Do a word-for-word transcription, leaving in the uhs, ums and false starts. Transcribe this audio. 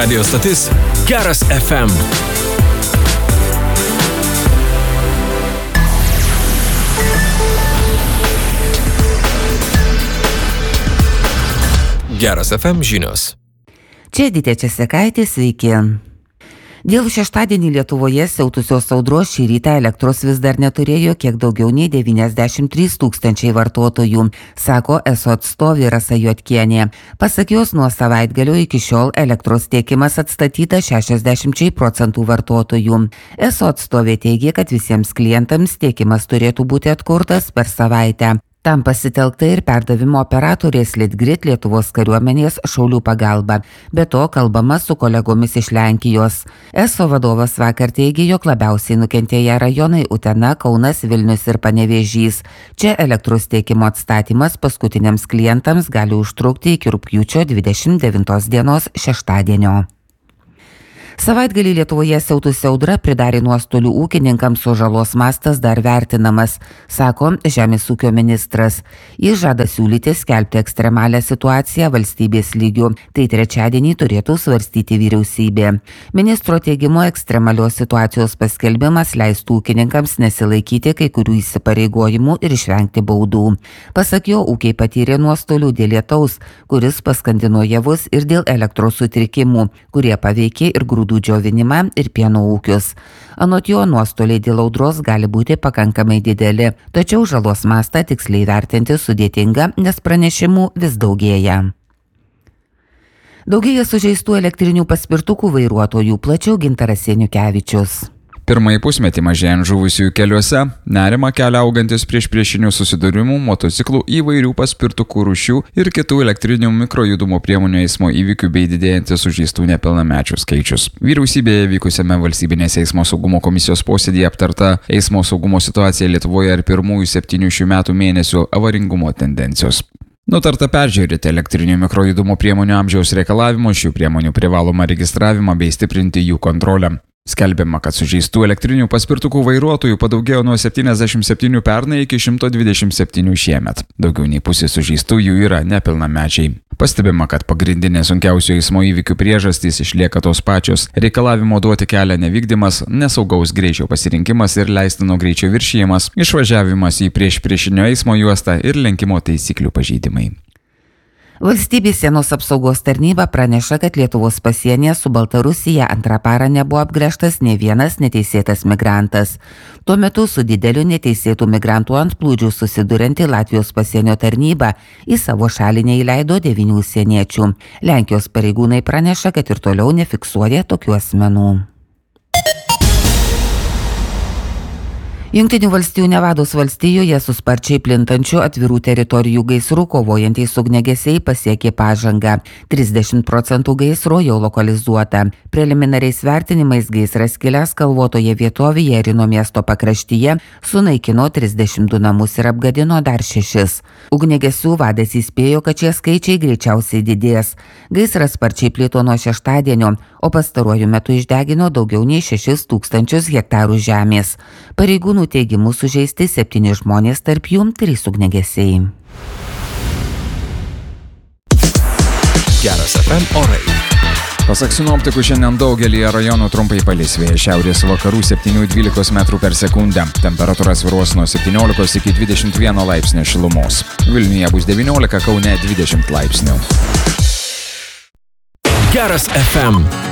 Radio stotis Geras F M. Geras F M žinios. Čia Edita Česekaitė, sveiki. Dėl šeštadienį Lietuvoje siautusios audros šį rytą elektros vis dar neturėjo kiek daugiau nei devyniasdešimt trys tūkstančiai vartotojų, sako eso atstovė Rasa Juodkienė. Pasak jos, nuo savaitgalio iki šiol elektros tiekimas atstatytas šešiasdešimt procentų vartotojų. eso atstovė teigia, kad visiems klientams tiekimas turėtų būti atkurtas per savaitę. Tam pasitelkta ir perdavimo operatorės Litgrid Lietuvos kariuomenės šaulių pagalba. Be to kalbama su kolegomis iš Lenkijos. eso vadovas vakar teigė, jog labiausiai nukentėję rajonai Utena, Kaunas, Vilnius ir Panevėžys. Čia elektros tiekimo atstatymas paskutiniams klientams gali užtrukti iki rugpjūčio dvidešimt devintos dienos šeštadienio. Savaitgalį Lietuvoje siautusi audra pridarė nuostolių ūkininkams, o žalos mastas dar vertinamas, sako Žemės ūkio ministras. Jis žada siūlyti skelbti ekstremalią situaciją valstybės lygių. Tai trečiadienį turėtų svarstyti vyriausybė. Ministro teigimu, ekstremalios situacijos paskelbimas leistų ūkininkams nesilaikyti kai kurių įsipareigojimų ir išvengti baudų. Pasak jo, ūkiai patyrė nuostolių dėl lietaus, kuris paskandino javus, ir dėl elektros sutrikimų, kurie paveikė ir grūdų džiovinimą ir pieno ūkius. Anot jo, nuostoliai dėl audros gali būti pakankamai dideli, tačiau žalos mastą tiksliai vertinti sudėtinga, nes pranešimų vis daugėja. Daugėja sužeistų elektrinių paspirtukų vairuotojų, plačiau Gintaras Janiukevičius. Pirmąjį pusmetį mažėjant žuvusiųjų keliuose, nerima kelia augantis prieš priešinių susidūrimų, motociklų, įvairių paspirtukų rūšių ir kitų elektrinių mikrojudumo priemonių eismo įvykių bei didėjantis sužeistų nepilnamečių skaičius. Vyriausybėje vykusiame valstybinės eismo saugumo komisijos posėdyje aptarta eismo saugumo situacija Lietuvoje ir pirmųjų septynių šių metų mėnesių avaringumo tendencijos. Nutarta peržiūrėti elektrinių mikrojudumo priemonių amžiaus reikalavimus, šių priemonių privalomą registravimą bei stiprinti jų kontrolę. Skelbiama, kad sužeistų elektrinių paspirtukų vairuotojų padaugėjo nuo septyniasdešimt septynių pernai iki šimto dvidešimt septynių šiemet. Daugiau nei pusė sužeistųjų yra nepilnamečiai. Pastebima, kad pagrindinė sunkiausių eismo įvykių priežastys išlieka tos pačios – reikalavimo duoti kelią nevykdymas, nesaugaus greičio pasirinkimas ir leistino greičio viršijimas, išvažiavimas į prieš priešinio eismo juostą ir lenkimo taisyklių pažeidimai. Valstybės sienos apsaugos tarnyba praneša, kad Lietuvos pasienyje su Baltarusija antrą parą nebuvo apgręžtas nė vienas neteisėtas migrantas. Tuo metu su dideliu neteisėtų migrantų antplūdžiu susidurianti Latvijos pasienio tarnyba į savo šalį neįleido devynių užsieniečių. Lenkijos pareigūnai praneša, kad ir toliau nefiksuoja tokių asmenų. Jungtinių valstijų Nevados valstijoje su sparčiai plintančiu atvirų teritorijų gaisrų kovojantys ugniagesiai pasiekė pažangą. trisdešimt procentų gaisro jau lokalizuota. Preliminariais vertinimais gaisras kilęs kalvotoje vietovėje Rino miesto pakraštyje sunaikino trisdešimt du namus ir apgadino dar šešis. Ugniagesių vadas įspėjo, kad šie skaičiai greičiausiai didės. Gaisras sparčiai plito nuo šeštadienio, o pastaruoju metu išdegino daugiau nei šešis tūkstančius hektarų žemės. Pareigūnų teigimu sužeisti septyni žmonės, tarp jų trys ugniagesiai. Geras F M orai. Pasak sinoptikų, šiandien daugelį rajonų trumpai palis vėjas šiaurės vakarų septynių dvylikos metrų per sekundę. Temperatūra svyruos nuo septyniolikos iki dvidešimt vieno laipsnio šilumos. Vilniuje bus devyniolika, Kaune dvidešimt laipsnių. Geras F M.